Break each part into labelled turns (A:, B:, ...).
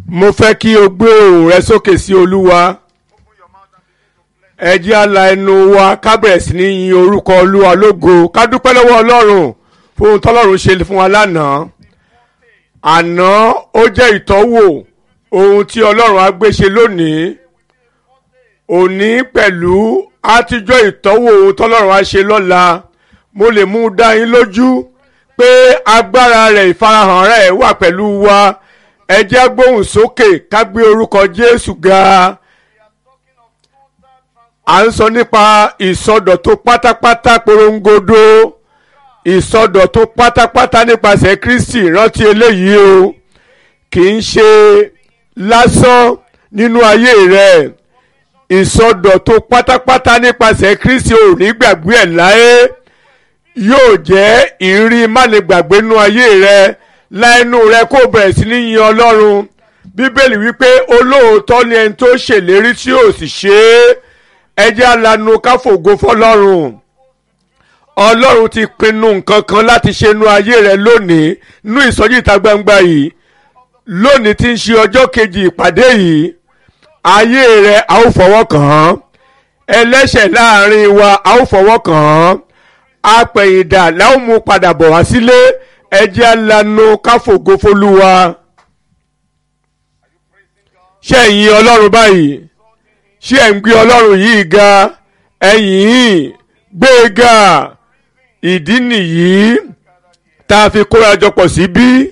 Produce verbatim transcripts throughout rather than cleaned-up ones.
A: mo fẹ́ kí o gbé ohùn rẹ sókè sí olúwa. ẹ jẹ́ á la ẹnu wa ká bẹ̀rẹ̀ sí ní yin orúkọ olúwa lógo, ká dúpẹ́ lọ́wọ́ ọlọ́run fún ohun tọ́lọ́run ṣe fún wa lánàá. àná ó jẹ́ ìtọ́wò ohun tí ọlọ́run á gbé ṣe lónìí. òní pẹ̀lú àtijọ́ ìtọ́wò ohun tọ́lọ́run á ṣe lọ́la. mo lè mú dá yín lójú pé agbára rẹ̀, ìfarahàn rẹ̀ wà pẹ̀lú wa. ẹ jẹ́ á gbóhùn sókè ká gbé orúkọ Jésù ga. à ń sọ nípa ìsọdọ̀tun pátápátá porongodo, ìsọdọ̀tun pátápátá nípasẹ̀ Kristi. rántí eléyìí o, kì í ṣe lásán nínú ayé rẹ. ìsọdọ̀tun pátápátá nípasẹ̀ Kristi ò ní gbàgbé ẹ̀ láé. yóò jẹ́ ìrírí mánigbàgbé nínú ayé rẹ. láìnú rẹ kó bẹ̀rẹ̀ sí ní yin Ọlọ́run. Bíbélì wípé olóòótọ́ ni ẹni tó ṣèlérí tí ò sì ṣe é. ẹ jẹ́ á lanu ká fògo fọlọ́run. Ọlọ́run ti pinnu nǹkan kan láti ṣe inú ayé rẹ lónìí, nínú ìsọjí ìta gbangba yìí. lónìí tí ń ṣe ọjọ́ kejì ìpàdé yìí, ayé rẹ a ó fọwọ́ kàn án. ẹlẹ́ṣẹ̀ láàrin wa a ó fọwọ́ kàn án. apẹ̀yìndà la ó mú padà bọ̀ wá sílé. ẹ jẹ́ á lanu ká fògo f'Olúwa. ṣé ẹ yìn Ọlọ́run báyìí? ṣé ẹ ń gbé Ọlọ́run yìí ga? ẹ yìn ín, gbé e ga. ìdí nìyí tá a fi kóra jọ pọ̀ síbí.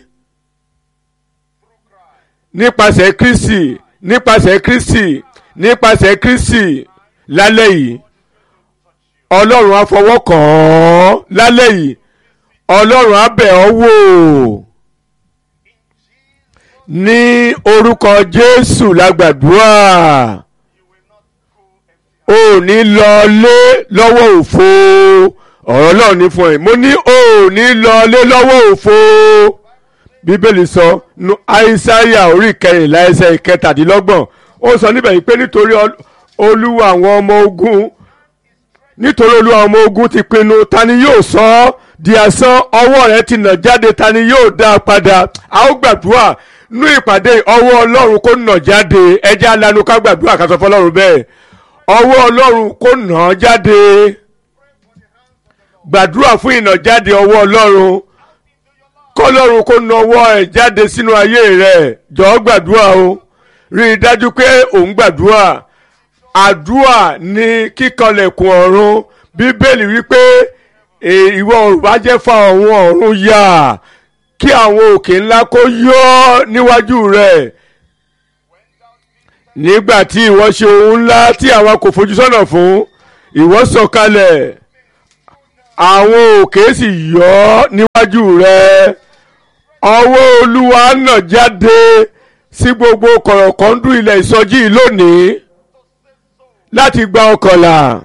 A: nípasẹ̀ Kristi, nípasẹ̀ Kristi, nípasẹ̀ Kristi. lálẹ́ yìí Ọlọ́run á fọwọ́ kàn án. lálẹ́ yìí Ọlọ́run á bẹ̀ ọ́ wò. ní orúkọ Jésù la gbàdúrà. o ò ní lọ lé lọ́wọ́ òfo. ọ̀rọ̀ náà ní fún ẹ. mo ní o ò ní lọ lé lọ́wọ́ òfo. Bíbélì sọ nu Aísáyà orí kẹrìnlá ẹsẹ̀ ìkẹtàdínlọ́gbọ̀n. ó sọ níbẹ̀ yìí pé nítorí Olúwa àwọn ọmọ ogun nítorí Olúwa àwọn ọmọ ogun ti pinnu, ta ni yóò sọ ọ́ di asán? ọwọ́ rẹ̀ ti nà jáde, ta ni yóò dá a padà? a ó gbàdúrà nú ìpàdé ọwọ́ Ọlọ́run kó nà jáde. ẹ jẹ́ á lanu ká gbàdúrà ká sọ fọlọ́run bẹ́ẹ̀. ọwọ́ Ọlọ́run kó nà jáde. gbàdúrà fún ìnàjáde ọwọ́ Ọlọ́run. kọ́lọ́run kó nà ọwọ́ ẹ̀ jáde sínú ayé rẹ̀. jọ̀ọ́ gbàdúrà o. rí i dájú pé ò ń gbàdúrà. àdúrà ní kíkanlẹ̀kùn ọ̀run. Bíbélì wípé ìwọ ọ̀run bá jẹ́ fa àwọn ọ̀run yà, kí àwọn òkè ńlá kó yọ́ níwájú rẹ̀. nígbà tí ìwọ ṣe ohun ńlá tí àwa kò fojú sọ́nà fún, ìwọ sọ̀kalẹ̀, àwọn òkè sì yọ́ níwájú rẹ̀. ọwọ́ Olúwa nà jáde sí gbogbo kọ̀rọ̀kọ́ndú ilẹ̀ ìsọjí lónìí láti gba ọkànlá,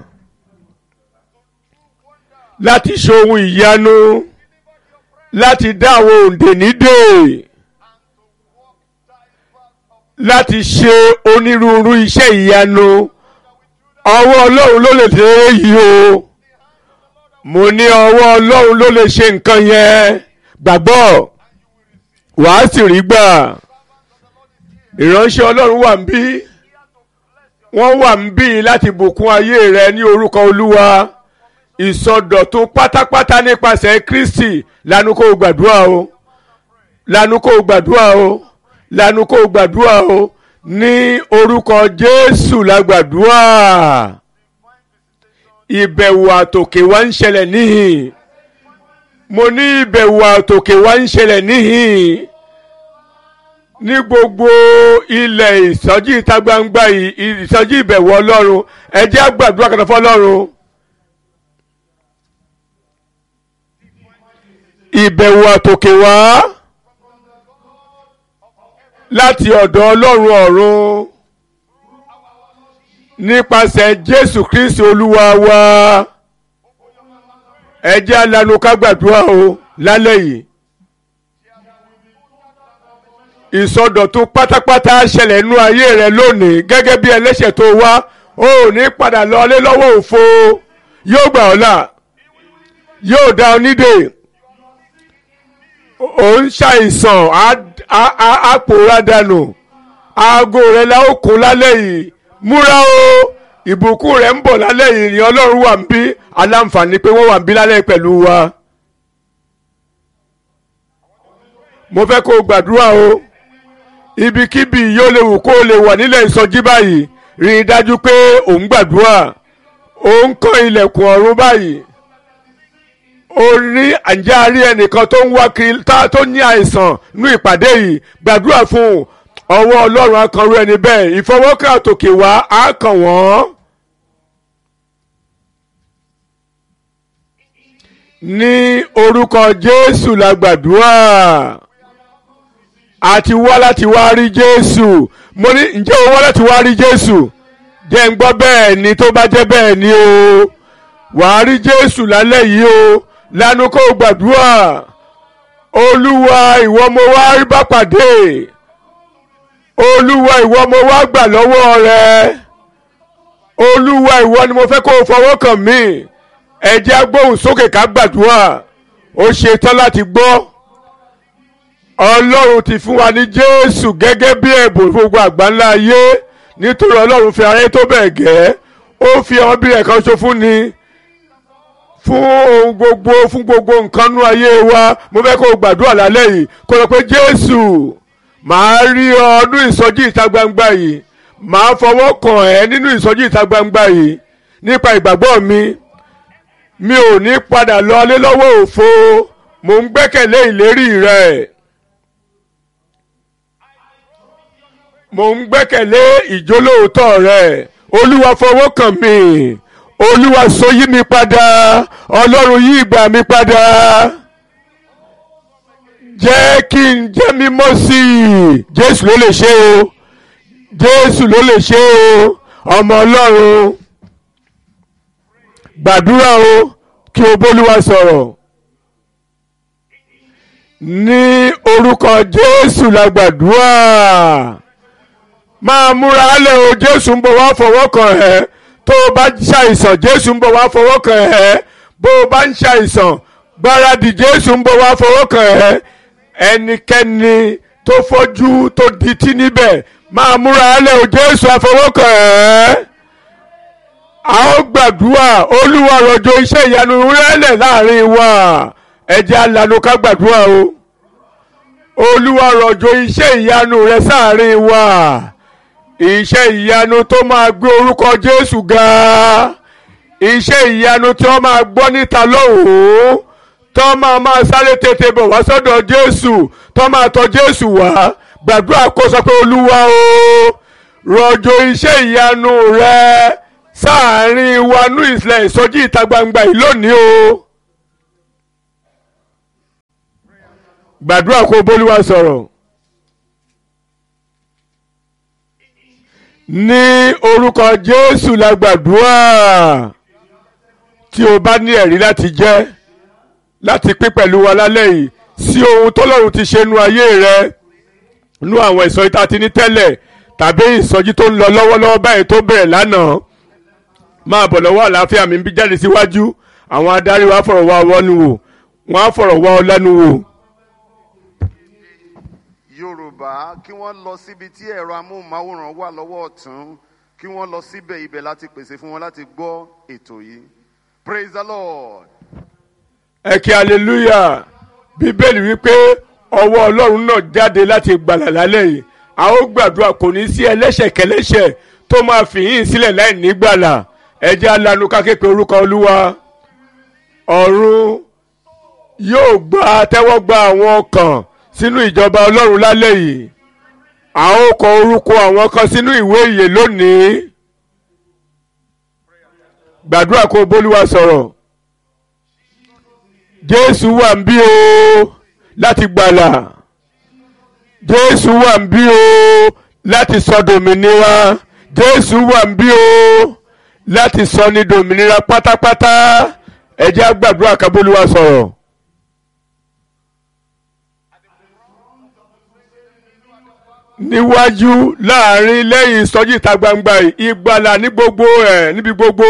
A: láti ṣe ohun ìyanu, láti dá àwọn òǹdè nídè, láti ṣe onírúurú iṣẹ́ ìyanu. ọwọ́ Ọlọ́run ló lè ṣe èyí o. mo ní ọwọ́ Ọlọ́run ló lè ṣe nǹkan yẹn. gbàgbọ́ wàá sì rí gbà. ìránṣẹ́ Ọlọ́run wà ń bí, wọ́n wà ń bí láti bùkún ayé rẹ ní orúkọ Olúwa. ìsọdọ̀tun pátápátá nípasẹ̀ Kristi. lanu kó o gbàdúrà o. lanu kó o gbàdúrà o. lanu kó o gbàdúrà o. ní orúkọ Jésù la gbàdúrà. ìbẹ̀wò àtòkè wá ń ṣẹlẹ̀ níhìn. mo ní ìbẹ̀wò àtòkè wá ń ṣẹlẹ̀ níhìn. ní gbogbo ilẹ̀ ìsọjí ìta gbangba yìí, ìsọjí ìbẹ̀wò Ọlọ́run. ẹ jẹ́ á gbàdúrà kan fún Ọlọ́run. ìbẹ̀wò àtòkè wá láti ọ̀dọ̀ Ọlọ́run ọ̀run nípasẹ̀ Jésù Kristi Olúwa wa. ẹ jẹ́ á lanu ká gbàdúrà o lálẹ́ yìí. ìsọdọ̀tun pátápátá ṣẹlẹ̀ nínú ayé rẹ lónìí. gẹ́gẹ́ bí ẹlẹ́ṣẹ̀ tó wá, o ò ní padà lọlé lọ́wọ́ òfo. yóò gbà ọ́ là, yóò dá ọ nídè. ò ń ṣàìsàn á pòórá dànù. aago rẹ la ó kún lálẹ́ yìí múra o ìbùkún rẹ ń bọ̀ lálẹ́ yìí ni Ọlọ́run wà ń bí aláǹfààní pé wọ́n wà ń bí lálẹ́ pẹ̀lú wa. mo fẹ́ kó o gbàdúrà o ibikíbi yóò lè wù kó o lè wà nílẹ̀ ìsọjí báyìí rí i dájú pé ò ń gbàdúrà ò ń kan ilẹ̀kùn ọ̀run báyìí o rí àǹjẹ́ àárí ẹnìkan tó ń wá kiri tó ní àìsàn ní ìpàdé yìí gbàdúrà fún ọwọ́ Ọlọ́run akànrú ẹni bẹ́ẹ̀ ìfọwọ́kàn àtòkè wá á kàn wọ́n. ní orúkọ Jésù la gbàdúrà àti wá láti wá rí Jésù mo ní ǹjẹ́ o wá láti wá rí Jésù jẹ́ ń gbọ́ bẹ́ẹ̀ ni tó bá jẹ́ bẹ́ẹ̀ ni o wàá rí Jésù lálẹ́ yìí o lánàá kó o gbàdúrà Olúwa ìwọ mo wá rí bá pàdé Olúwa ìwọ mo wá gbà lọ́wọ́ rẹ Olúwa ìwọ ni mo fẹ́ kó o fọwọ́ kàn mí ẹ jẹ́ agbóhùn sókè ká gbàdúrà ó ṣe tán láti gbọ́. Ọlọ́run ti fún wa ní Jésù gẹ́gẹ́ bí ẹ̀bùn gbogbo àgbáńlá ayé nítorí Ọlọ́run fi ayé tó bẹ́ẹ̀ gẹ́ ó fi ọmọ bí ẹ̀kan ṣo fún ni fún ohun gbogbo fún gbogbo nǹkan nú ayé wa mo fẹ́ kó o gbàdúrà lálẹ́ yìí kó lọ pé Jésù màá rí ọ ọdún ìsọjí ìta gbangba yìí màá fọwọ́ kàn ẹ́ nínú ìsọjí ìta gbangba yìí nípa ìgbàgbọ́ mi mi ò ní padà lọlé lọ́wọ́ òfo mò ń gbẹ́kẹ̀lé ìlérí rẹ̀. mo ń gbẹ́kẹ̀lé ìjólóòtọ́ rẹ̀ Olúwa fọwọ́ kàn mí Olúwa so yí mi padà Ọlọ́run yí ìgbà mi padà jẹ́ kí n jẹ́ mímọ́ sí i Jésù ló lè ṣe o Jésù ló lè ṣe o ọmọ Ọlọ́run gbàdúrà o kí o bólúwa sọ̀rọ̀ ní orúkọ Jésù la gbàdúrà máa múra lẹ̀ o Jésù ń bọ̀ wá fọwọ́ kàn ẹ́ tó o bá ṣàìsàn Jésù ń bọ̀ wá fọwọ́ kàn ẹ́ bó o bá ń ṣàìsàn gbáradì Jésù ń bọ̀ wá fọwọ́ kàn ẹ́ ẹnikẹ́ni tó fọ́jú tó dití níbẹ̀ máa múra lẹ̀ o Jésù àfọwọ́ kàn ẹ́ a ó gbàdúrà Olúwa rọ̀jò iṣẹ́ ìyanu rẹ́lẹ̀ láàrin wa ẹ jẹ́ alanu ká gbàdúrà o Olúwa rọ̀jò iṣẹ́ ìyanu rẹ sáàrin wa iṣẹ́ ìyanu tó máa gbé orúkọ Jésù ga iṣẹ́ ìyanu tí wọ́n máa gbọ́ níta lọ́hùn-ún tó máa máa sáré tètè bọ̀ wá sọ́dọ̀ Jésù tó máa tọ̀ Jésù wá gbàdúrà kó sọ pé Olúwa o rọ̀jò iṣẹ́ ìyanu rẹ sáàrin wa nú ìsìlẹ̀ ìsọjí ìta gbangba yìí lónìí o gbàdúrà kó bólúwa sọ̀rọ̀ ní orúkọ Jésù la gbàdúrà tí o bá ní ẹ̀rí láti jẹ́ láti pín pẹ̀lú wa lálẹ́ yìí sí ohun tọ́lọ́run ti ṣe nú ayé rẹ nú àwọn ìsọjí tá a ti ní tẹ́lẹ̀ tàbí ìsọjí tó ń lọ lọ́wọ́lọ́wọ́ báyìí tó bẹ̀rẹ̀ lánàá máa bọ̀ lọ́wọ́ àlàáfíà mi ń bí jáde síwájú àwọn adarí wa fọ̀rọ̀ wá ọ lẹ́nu wò wọ́n á fọ̀rọ̀ wá ọ lẹ́nu wò.
B: Yorùbá kí wọ́n lọ síbi tí ẹ̀rọ amóhùnmáwòrán wà lọ́wọ́ ọ̀tún kí wọ́n lọ síbẹ̀ ibẹ̀ láti pèsè fún wọn láti gbọ́ ètò yìí. Praise the Lord.
A: ẹ kí hallelujah bíbélì wípé ọwọ́ Ọlọ́run náà jáde láti gbàlà lálẹ́ yìí a ó gbàdúrà kò ní sí ẹlẹ́ṣẹ̀ kẹlẹ́ṣẹ̀ tó máa fìyìn sílẹ̀ láì ní gbàlà ẹ jẹ́ alanu ká ké pe orúkọ Olúwa ọ̀run yóò gba tẹ́wọ́ gba àwọn ọkàn sínú ìjọba Ọlọ́run lálẹ́ yìí a ó kọ orúkọ àwọn kan sínú ìwé ìyè lónìí gbàdúrà kó bólúwa sọ̀rọ̀ Jésù wà ń bí o láti gbàlà Jésù wà ń bí o láti sọ dòmìnira Jésù wà ń bí o láti sọ ní dòmìnira pátápátá ẹ jẹ́ á gbàdúrà ká bólúwa sọ̀rọ̀. níwájú láàrin lẹ́yìn ìsọjí ìta gbangba ìgbàlà ní gbogbo ẹ̀ níbi gbogbo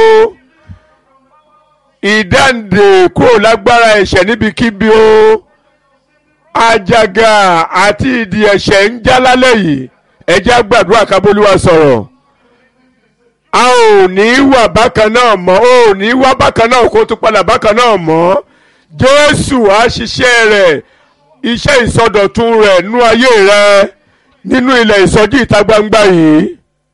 A: ìdáǹdè kúrò lágbára ẹ̀ṣẹ̀ níbikíbi o àjàgà àti ìdì ẹ̀ṣẹ̀ ń já lálẹ́ yìí ẹ jẹ́ á gbàdúrà ká b'Olúwa sọ̀rọ̀. A ò ní wà bákan náà mọ́, ó ò ní wá bákan náà kó tún padà bákan náà mọ́. Jésù á ṣiṣẹ́ rẹ̀, iṣẹ́ ìsọdọ̀tun rẹ̀ nínú ayé rẹ nínú ilẹ̀ ìsọjí ìta gbangba yìí.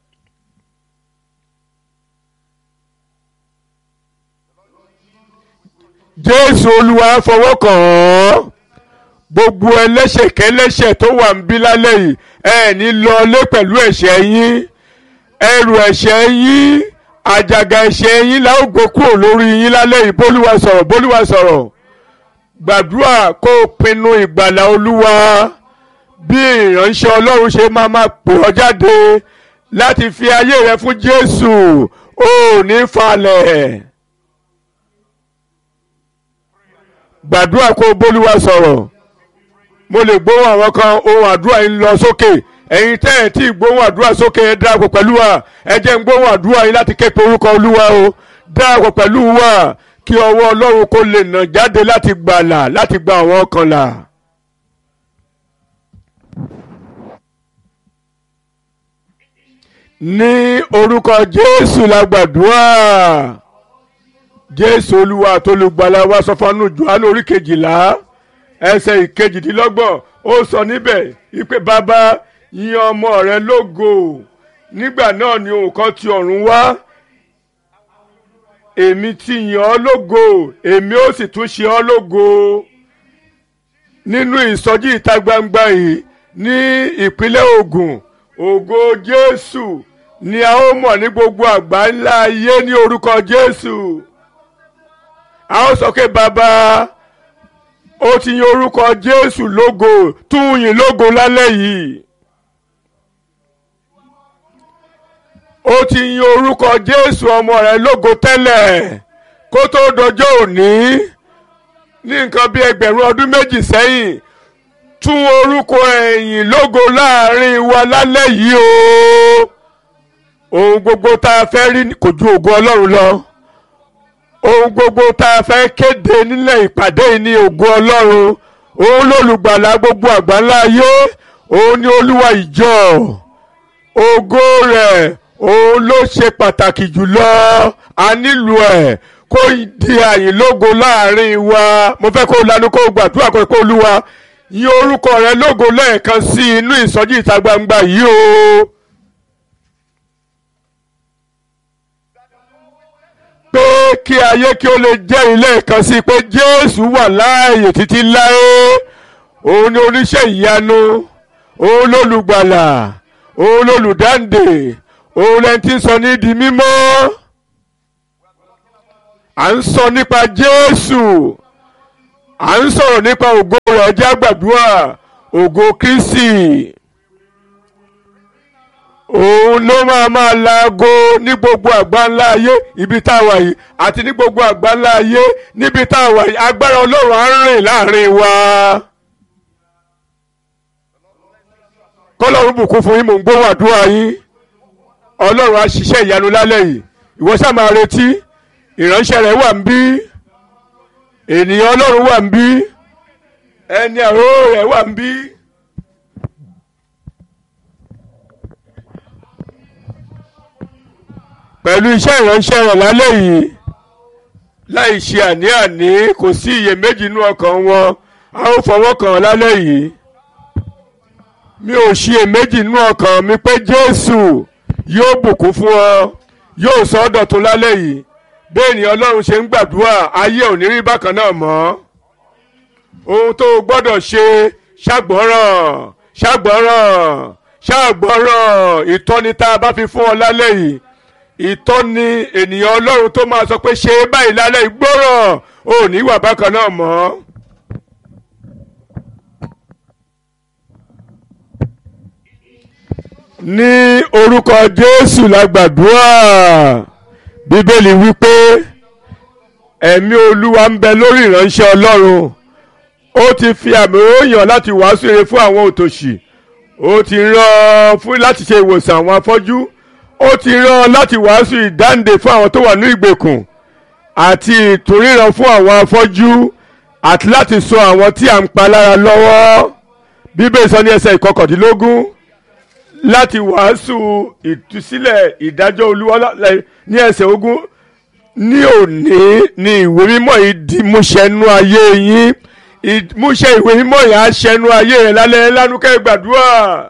A: Jésù Olúwa fọwọ́ kàn án. Gbogbo ẹlẹ́ṣẹ̀ kẹ́lẹ́ṣẹ̀ tó wà ń bí lálẹ́ yìí ẹ ní lọlé pẹ̀lú ẹ̀ṣẹ̀ yín. Ẹrù ẹ̀ṣẹ̀ yín, àjàgà ẹ̀ṣẹ̀ yín la ó gbé kúrò lórí yín lálẹ́ yìí. b'Olúwa sọ̀rọ̀, b'Olúwa sọ̀rọ̀. Gbàdúrà kó o pinnu ìgbàlà Olúwa bí ìránṣẹ́ Ọlọ́run ṣe máa máa pè ọ́ jáde láti fi ayé rẹ fún Jésù. Ó ní falẹ̀. Gbàdúrà kó o b'Olúwa sọ̀rọ̀. Mo lè gbóhùn àwọn kan ohun àdúrà yín lọ sókè. Ẹ̀yin tẹ́ ẹ̀ tí gbóhùn àdúrà sókè ẹ darapọ̀ pẹ̀lú wa. Ẹ jẹ́ ń gbóhùn àdúrà yín láti ké pe orúkọ Olúwa o. Darapọ̀ pẹ̀lú wa kí ọwọ́ Ọlọ́run kó lè nà jáde láti gbàlà, láti gba àwọn ọkàn là. Ní orúkọ Jésù la gbàdúrà. Jésù Olúwa àtolùgbàlà wa sọ fún anu Jòhánù orí kejìlá ẹsẹ̀ ìkejìdínlọ́gbọ̀n. Ó sọ níbẹ̀ wípé bàbá yìn ọmọ rẹ lógo. Nígbà náà ni ohùn kan ti ọ̀run wá. Èmi ti yìn ọ́ lógo, èmi ó sì tún ṣe ọ́ lógo. Nínú ìsọjí ìta gbangba yìí ní ìpínlẹ̀ Ògùn, ògo Jésù ni a ó mọ̀ ní gbogbo àgbáńlá ayé ní orúkọ Jésù. A ó sọ pé bàbá ó ti yin orúkọ Jésù lógo, tún yìn lógo lálẹ́ yìí. Ó ti yin orúkọ Jésù ọmọ rẹ̀ lógo tẹ́lẹ̀ kó tó dọjọ́ òní ní nǹkan bí ẹgbẹ̀rún ọdún méjì sẹ́yìn. Tún orúkọ ẹ̀yìn lógo láàrin wa lálẹ́ yìí o. Ohun gbogbo tá a fẹ́ rí kò ju ògo Ọlọ́run lọ. Ohun gbogbo tá a fẹ́ kéde nílẹ̀ ìpàdé yìí ní ògo Ọlọ́run. Òun lolùgbàlà gbogbo àgbáńlá ayé. Òun ni Olúwa ìjọ. Ògo rẹ̀ òun ló ṣe pàtàkì jùlọ. A nílò ẹ̀ kó di àyìn lógo láàrin wa. Mo fẹ́ kó lanu kó gbàdúrà kó kó Olúwa yìn orúkọ rẹ̀ lógo lẹ́ẹ̀kan sí inú ìsọjí ìta gbangba yìí o. Pé kí ayé kí ó lè jẹ́ ilé ẹ̀kan sí pé Jésù wà láàyè títí láé. Òun ni oníṣẹ́ ìyanu, òun lolùgbàlà, òun lolùdáǹdè, òun lẹni tí ń sọ ní di mímọ́. À ń sọ nípa Jésù, à ń sọ̀rọ̀ nípa ògo rẹ̀. Jẹ́ á gbàdúrà. Ògo Kristi òun ló máa máa laago ní gbogbo àgbáńlá ayé ibi tá a wà yìí àti ní gbogbo àgbáńlá ayé níbi tá a wà yìí. Agbára Ọlọ́run á rìn láàrin wa. Kọ́lọ́run bùkún fún yín, mò ń gbóhùn àdúrà yín. Ọlọ́run á ṣiṣẹ́ ìyanu lálẹ́ yìí. Ìwọ ṣáà máa retí. Ìránṣẹ́ rẹ̀ wà ń bí. Ènìyàn Ọlọ́run wà ń bí. Ẹni àróró rẹ̀ wà ń bí. Pẹ̀lú iṣẹ́ ìránṣẹ́ rẹ̀ lálẹ́ yìí láì ṣe àní-àní, kò sí iyèméjì inú ọkàn wọn. A ó fọwọ́ kàn lálẹ́ yìí. Mi ò ṣe iyèméjì inú ọkàn mi pé Jésù yóò bùkún fún ọ, yóò sọ ọ́ dọ̀tun lálẹ́ yìí. Bẹ́ẹ̀ ni Ọlọ́run ṣe ń gbàdúrà, ayé ò ní rí bákan náà mọ́. Ohun tó o gbọ́dọ̀ ṣe, ṣàgbọ́ràn ṣàgbọ́ràn ṣàgbọ́ràn ìtọ́ni tá a bá fi fún ọ lálẹ́ yìí. Ìtọ́ni ènìyàn Ọlọ́run tó máa sọ pé ṣe báyìí lálẹ́ yìí, gbọ́ràn, ò ní wà bákan náà mọ́. Ní orúkọ Jésù la gbàdúrà. Bíbélì wípé ẹ̀mí Olúwa ń bẹ lórí ìránṣẹ́ Ọlọ́run. Ó ti fi àmì òyàn láti wàásù rere fún àwọn òtòṣì. Ó ti rán fún láti ṣe ìwòsàn àwọn afọ́jú. Ó ti rán láti wàásù ìdáǹdè fún àwọn tó wà ní ìgbèkùn àti ìtúríran fún àwọn afọ́jú àti láti sọ àwọn tí à ń pa lára lọ́wọ́. Bíbélì sọ ní ẹsẹ̀ ìkọkàndínlógún láti wàásù ìtúsílẹ̀ ìdájọ́ Olúwa ní ẹsẹ̀ ogún ní òní ní ìwé mímọ́ yìí di múṣẹ́nú ayé yín múṣẹ́ ìwé mímọ́ yìí á ṣẹnu ayé rẹ̀ lálẹ́ lánúkẹ́ gbàdúrà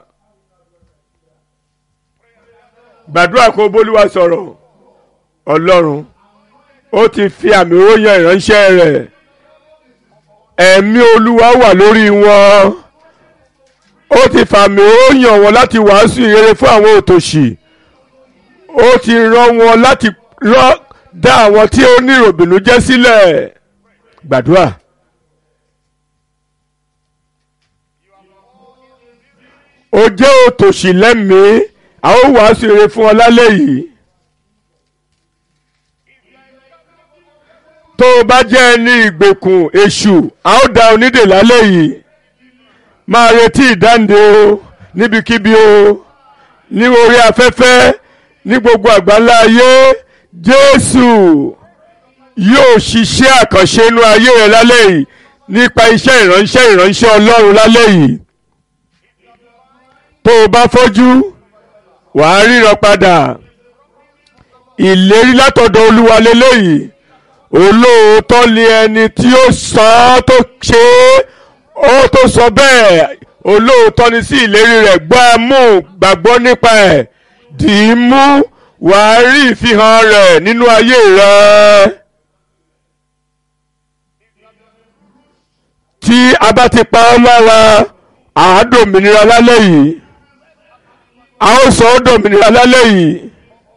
A: gbàdúrà kó bólúwa sọ̀rọ̀. Ọlọ́run ó ti fi àmì òróyàn ìránṣẹ́ rẹ̀ ẹ̀mí Olúwa wà lórí wọn ó ti fàmì òróyàn wọn láti wàásù ìrere fún àwọn òtòṣì ó ti rán wọn láti rán dá àwọn tí ó ní ìròbìnújẹ́ sílẹ̀ gbàdúrà. ó jẹ́ òtòṣì lẹ́mìí a ó wàásù ìrere fún ọ lálẹ́ yìí. tó o bá jẹ́ ẹni ìgbèkùn èṣù a ó dá onídè lálẹ́ yìí máa retí ìdáǹdè o níbikíbi o ní orí afẹ́fẹ́ ní gbogbo àgbáńlá ayé Jésù yóò ṣiṣẹ́ àkànṣe inú ayé rẹ lálẹ́ yìí nípa iṣẹ́ ìránṣẹ́ ìránṣẹ́ Ọlọ́run lálẹ́ yìí. tó o bá fọ́jú wàá ríran padà ìlérí látọ̀dọ̀ Olúwa lélẹ́yìí olóòótọ́ ni ẹni tí ó sọ ọ́ tó ṣe é ó tó sọ bẹ́ẹ̀ olóòótọ́ ni sí ìlérí rẹ̀ gbọ́ ẹ mú gbàgbọ́ nípa ẹ̀ dì í mú wàá rí ìfihàn rẹ̀ nínú ayé rẹ̀. tí a bá ti pa ọ́ lára àádọ́mìnira lálẹ́ yìí a ó sọ ọ́ dòmìnira lálẹ́ yìí.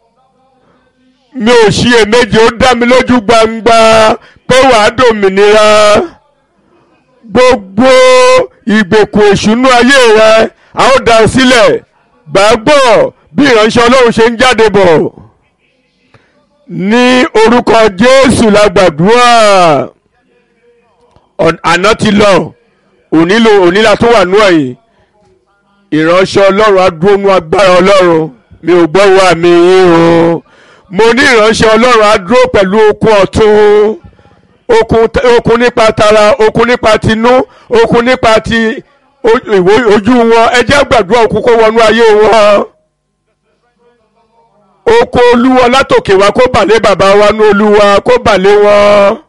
A: mi ò ṣiyèméjì ó dá mi lójú gbangba pé wàá dòmìnira gbogbo ìgbèkùn èṣùnú ayé rẹ a ó dá ọ sílẹ̀ gbàgbọ́ bí ìránṣẹ́ Ọlọ́run ṣe ń jáde bọ̀ ní orúkọ Jésù la gbàdúrà. àná ti lọ onílò onílà tó wà nú ẹ̀yìn ìránṣẹ́ Ọlọ́run á dúró nú agbára Ọlọ́run mi ò gbọ́ wá mi yín o. mo ní ìránṣẹ́ Ọlọ́run á dúró pẹ̀lú okun ọ̀tún okun nípa tara okun nípa tinú okun nípa ti ojú wọn ẹ jẹ́ gbàdúrà okun kó wọnú ayé wọn. okun Olúwa látòkè wá kó bà lé bàbá wa ní Olúwa kó bà lé wọn.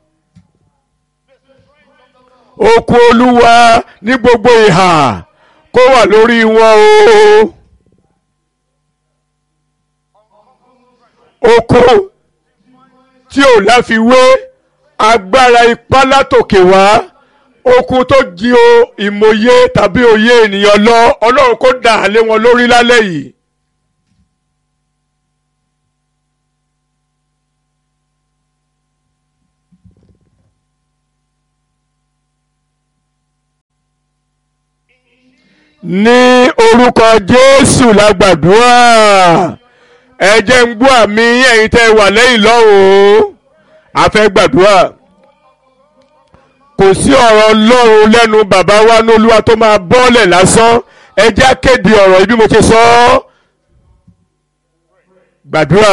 A: okun Olúwa ní gbogbo ìhà kó wà lórí wọn o. okun tí ò láfiwé agbára ipá látòkè wá okun tó jí o ìmọ̀ye tàbí òye ènìyàn lọ Ọlọ́run kó dà lé wọn lórí lálẹ́ yìí. ní orúkọ Jésù la gbàdúrà. ẹ jẹ́ ń gbọ́ àmì ẹ̀yin tẹ́ wà lẹ́yìn lọ́hùn-ún a fẹ́ gbàdúrà. kò sí ọ̀rọ̀ Ọlọ́run lẹ́nu bàbá wa ní Olúwa tó máa bọ́ọ̀lẹ̀ lásán ẹ jẹ́ kéde ọ̀rọ̀ ibi mo ti sọ ọ́. gbàdúrà.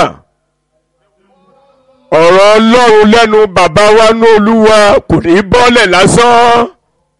A: ọ̀rọ̀ Ọlọ́run lẹ́nu bàbá wa ní Olúwa kò ní bọ́ọ̀lẹ̀ lásán.